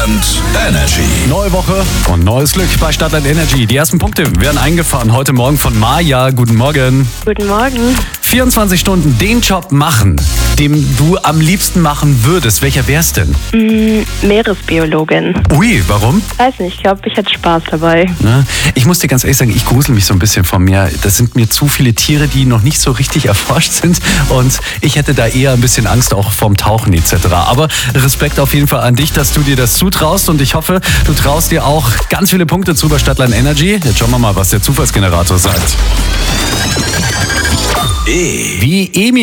Stadtland Energy. Neue Woche und neues Glück bei Stadtland Energy. Die ersten Punkte werden eingefahren heute Morgen von Maja. Guten Morgen. Guten Morgen. 24 Stunden den Job machen, den du am liebsten machen würdest. Welcher wär's denn? Meeresbiologin. Ui, warum? Weiß nicht, ich glaube, ich hätte Spaß dabei. Ne? Ich muss dir ganz ehrlich sagen, ich grusel mich so ein bisschen vom Meer. Das sind mir zu viele Tiere, die noch nicht so richtig erforscht sind. Und ich hätte da eher ein bisschen Angst auch vorm Tauchen etc. Aber Respekt auf jeden Fall an dich, dass du dir das zutraust. Und ich hoffe, du traust dir auch ganz viele Punkte zu bei Stadtland Energy. Jetzt schauen wir mal, was der Zufallsgenerator sagt. Wie Emil.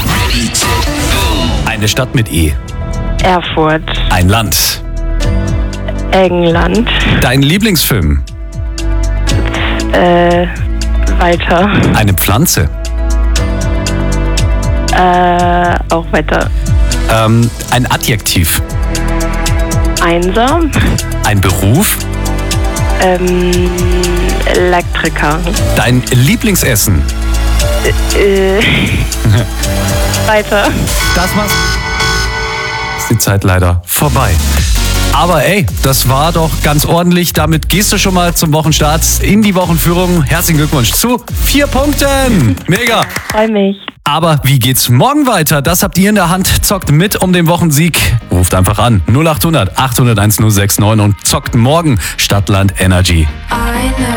Eine Stadt mit E. Erfurt. Ein Land. England. Dein Lieblingsfilm. Weiter. Eine Pflanze. Auch weiter. Ein Adjektiv. Einsam. Ein Beruf. Elektriker. Dein Lieblingsessen. Weiter. Das war's. Ist die Zeit leider vorbei. Aber ey, das war doch ganz ordentlich. Damit gehst du schon mal zum Wochenstart in die Wochenführung. Herzlichen Glückwunsch zu 4 Punkten. Mega. Freu mich. Aber wie geht's morgen weiter? Das habt ihr in der Hand. Zockt mit um den Wochensieg. Ruft einfach an 0800 800 1069 und zockt morgen Stadtland Energy.